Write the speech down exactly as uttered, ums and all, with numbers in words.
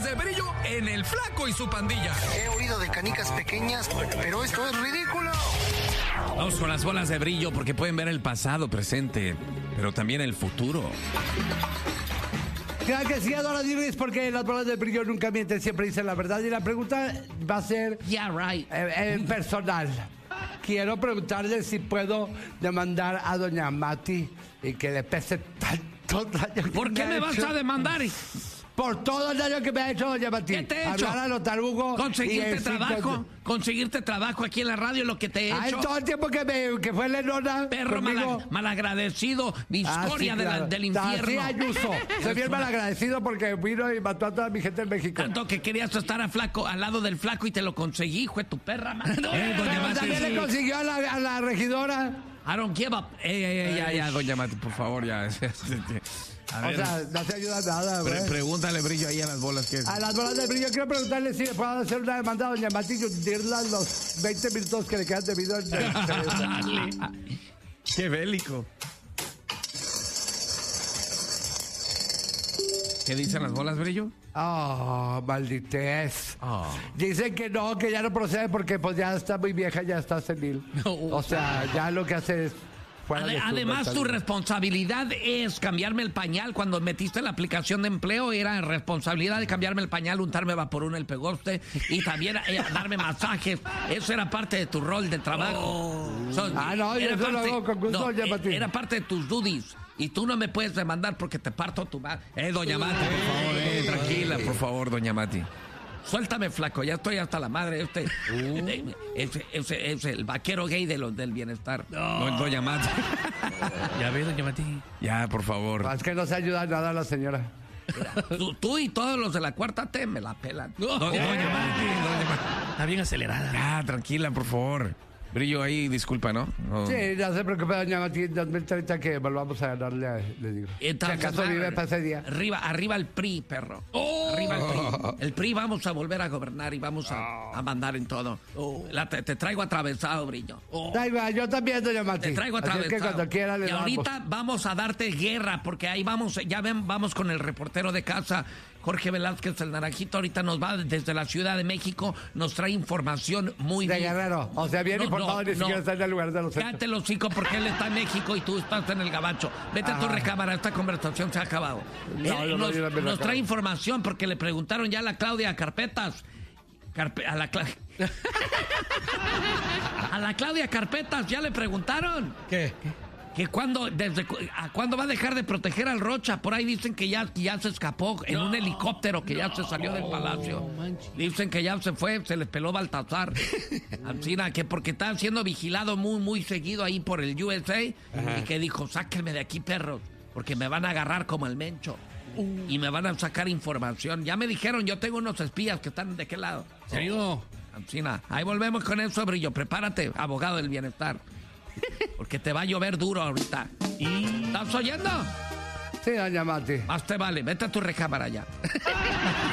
bolas de brillo en El Flaco y su pandilla. He oído de canicas pequeñas, pero esto es ridículo. Vamos con las bolas de brillo porque pueden ver el pasado, presente, pero también el futuro. Claro que sí, Adora Dirris, porque las bolas de brillo nunca mienten, siempre dicen la verdad. Y la pregunta va a ser Yeah, right. eh, eh, personal. Quiero preguntarle si puedo demandar a doña Mati y que le pese tanto daño. ¿Por qué me vas a demandar? Por todo el daño que me ha hecho doña Mati. ¿Qué te he hecho? Hablar a los tarugos. Conseguirte trabajo, conseguirte trabajo aquí en la radio, lo que te he Ah, hecho. todo el tiempo que, me, que fue Lenona. Perro conmigo. mal, malagradecido, mi Ah, historia sí, de la- claro. del infierno. Sí, Ayuso. Soy bien malagradecido porque vino y mató a toda mi gente en México. Tanto que querías estar a flaco, al lado del flaco y te lo conseguí, hijo de tu perra. madre. Eh, doña Pero Mati. también le consiguió a la, a la regidora. I don't give up. Ey, ey, ey, ya, ya, doña Mati, por favor, ya. A O ver, sea, no se ayuda nada, güey. pre- pregúntale brillo ahí a las bolas que... A las bolas de brillo, quiero preguntarle si le puedo hacer una demanda a doña Mati y hundirla los veinte minutos que le quedan debido al... ¡Qué bélico! ¿Qué dicen las bolas, brillo? Oh, malditez. Oh. Dicen que no, que ya no procede porque pues ya está muy vieja, ya está senil. O sea, ya lo que hace es... fuera Ade- de su además, tu mentalidad. responsabilidad es cambiarme el pañal. Cuando metiste la aplicación de empleo, era responsabilidad de cambiarme el pañal, untarme vaporuna el pegoste y también eh, darme masajes. Eso era parte de tu rol de trabajo. So, Ah, no, yo era eso lo hago con gusto, no, doña eh, Mati. Era parte de tus duties. Y tú no me puedes demandar porque te parto tu madre. Eh, doña Mati, por favor, eh, tranquila, por favor, doña Mati. Suéltame, flaco, ya estoy hasta la madre. Este, ese, ese, ese, el vaquero gay de los del bienestar. No, doña Mati. Ya ves, doña Mati. Ya, por favor. Es que no se ayuda nada a la señora. Tú, tú y todos los de la cuarta T me la pelan. Do- doña Mati, doña Mati. Está bien acelerada. Ya, tranquila, por favor. Brillo ahí, disculpa, ¿no? No. Sí, no se preocupe, doña Mati, en dos mil treinta que volvamos a ganarle, a- le digo. Entonces, si acaso va- vive para ese día. Arriba, arriba el P R I, perro. Arriba el P R I. El P R I vamos a volver a gobernar y vamos a, a mandar en todo. La- te, te traigo atravesado, Brillo. Da igual, yo también, doña Mati. Te traigo Así es atravesado. que cuando quiera le y damos. ahorita vamos a darte guerra, porque ahí vamos, ya ven, vamos con el reportero de casa, Jorge Velázquez, el naranjito. Ahorita nos va desde la Ciudad de México, nos trae información muy De bien. Guerrero. O sea, bien No, informado, no, ni siquiera no. está en el lugar de los hechos. Cállate los hocico porque él está en México y tú estás en el gabacho. Vete a tu Ajá. recámara, esta conversación se ha acabado. No, Él yo no nos, digo en mi nos recámara. trae información porque le preguntaron ya a la Claudia Carpetas. Carpe- a la Cla- a la Claudia Carpetas ya le preguntaron. ¿Qué? Que cuándo, desde cu- a cuándo va a dejar de proteger al Rocha. Por ahí dicen que ya, que ya se escapó en un helicóptero, que ya se salió del palacio. Dicen que ya se fue, se le peló Baltasar. Ancina, que porque está siendo vigilado muy, muy seguido ahí por el U S A. Y que dijo, sáquenme de aquí, perros, porque me van a agarrar como el Mencho. Y me van a sacar información. Ya me dijeron, yo tengo unos espías que están de qué lado. ¿Serio? Ancina, ahí volvemos con eso, Brillo. Prepárate, abogado del bienestar. Porque te va a llover duro ahorita. ¿Estás oyendo? Sí, doña Mati. Más te vale, vete a tu recámara ya.